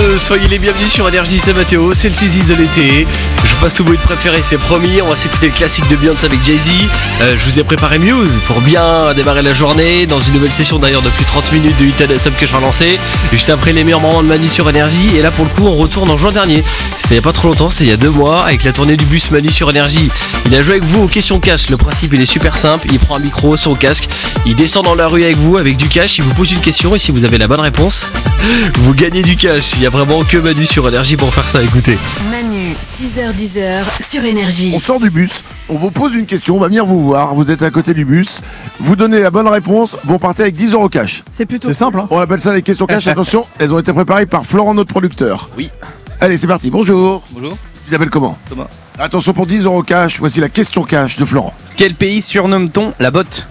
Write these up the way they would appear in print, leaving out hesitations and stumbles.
Soyez les bienvenus sur Énergie, c'est Mathéo, c'est le 6 de l'été. Je vous passe tout vos hits préférés, c'est promis. On va s'écouter le classique de Beyoncé avec Jay-Z. Je vous ai préparé Muse pour bien démarrer la journée. Dans une nouvelle session d'ailleurs de plus de 30 minutes de hit ADSM que je vais lancer. Juste après les meilleurs moments de Manu sur Énergie. Et là pour le coup on retourne en juin dernier. C'était il n'y a pas trop longtemps, c'est il y a 2 mois. Avec la tournée du bus Manu sur Énergie. Il a joué avec vous aux questions cash. Le principe il est super simple. Il prend un micro, son casque. Il descend dans la rue avec vous avec du cash. Il vous pose une question et si vous avez la bonne réponse, vous gagnez du cash. Il n'y a vraiment que Manu sur Énergie pour faire ça, écoutez. Manu, 6h-10h sur Énergie. On sort du bus, on vous pose une question, on va venir vous voir, vous êtes à côté du bus, vous donnez la bonne réponse, vous repartez avec 10 € cash. C'est simple, hein. On appelle ça les questions cash, attention, elles ont été préparées par Florent, notre producteur. Oui. Allez, c'est parti, bonjour. Bonjour. Tu t'appelles comment? Thomas. Attention pour 10 € cash, voici la question cash de Florent. Quel pays surnomme-t-on la botte?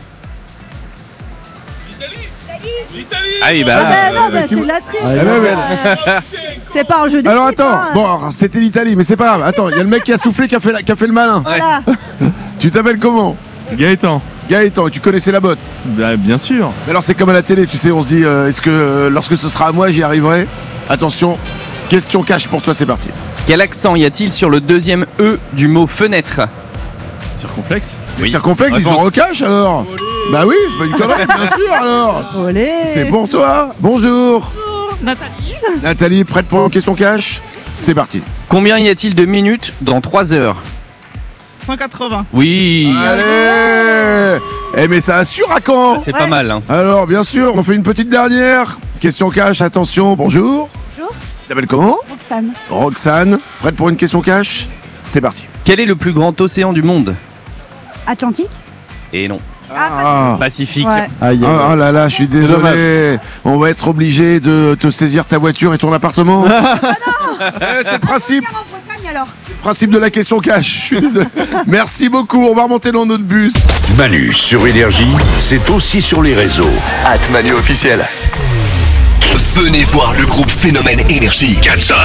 Ah oui, bah. C'est de la triche. Ah, C'est pas un jeu de Alors triche, attends, hein. bon, c'était l'Italie, mais c'est pas grave. Attends, il y a le mec qui a soufflé, qui a fait le malin. Voilà. Tu t'appelles comment? Gaëtan. Gaëtan, et tu connaissais la botte? Bah, bien sûr. Mais alors c'est comme à la télé, tu sais, on se dit, est-ce que lorsque ce sera à moi, j'y arriverai? Attention, question cash pour toi, c'est parti. Quel accent y a-t-il sur le deuxième E du mot fenêtre? Circonflexe. Les circonflexes, ils sont au cash alors? Bah oui, c'est pas une connerie, bien sûr alors. Olé. C'est pour toi. Bonjour. Nathalie, prête pour une question cash? C'est parti. Combien y a-t-il de minutes dans 3 heures? 180. Oui. Allez. Eh mais ça assure à quand? C'est pas mal, hein. Alors bien sûr, on fait une petite dernière. Question cash, attention, bonjour. Bonjour. Tu t'appelles comment? Roxane. Roxane, prête pour une question cash? C'est parti. Quel est le plus grand océan du monde? Atlantique. Et non. Ah. Pacifique. Ouais. Oh là là, je suis désolé. On va être obligé de te saisir ta voiture et ton appartement. C'est le principe. Alors. Principe de la question cash. Je suis désolé. Merci beaucoup. On va remonter dans notre bus. Manu sur Énergie, c'est aussi sur les réseaux. @ManuOfficiel. Venez voir le groupe Phénomène Énergie. Katsai.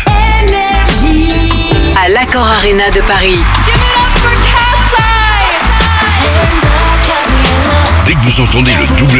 À l'Accor Arena de Paris. Dès que vous entendez le double